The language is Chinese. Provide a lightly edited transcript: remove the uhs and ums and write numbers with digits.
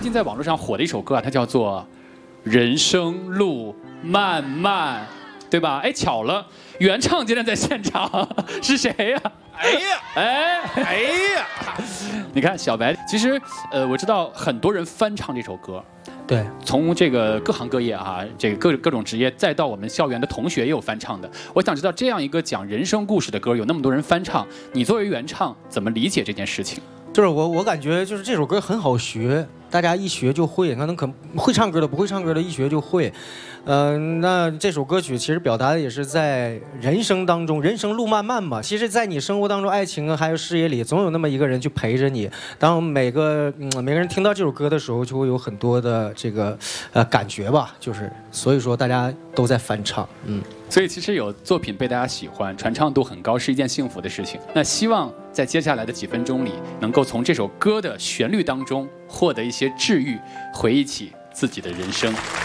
近在网络上火的一首歌啊，它叫做《人生路漫漫》，对吧？哎，巧了，原唱竟然在现场，是谁呀？哎呀！你看小白，其实我知道很多人翻唱这首歌。 对， 从这个各行各业啊，这个各种职业，再到我们校园的同学也有翻唱的。我想知道，这样一个讲人生故事的歌，有那么多人翻唱，你作为原唱怎么理解这件事情？ 就是我感觉就是这首歌很好学，大家一学就会，可能会唱歌的不会唱歌的一学就会。那这首歌曲其实表达的也是在人生当中，人生路漫漫嘛。其实，在你生活当中，爱情啊，还有事业里，总有那么一个人去陪着你。当每个人听到这首歌的时候，就会有很多的这个感觉吧。就是所以说，大家都在翻唱， 所以其实有作品被大家喜欢，传唱度很高，是一件幸福的事情。那希望在接下来的几分钟里，能够从这首歌的旋律当中获得一些治愈，回忆起自己的人生。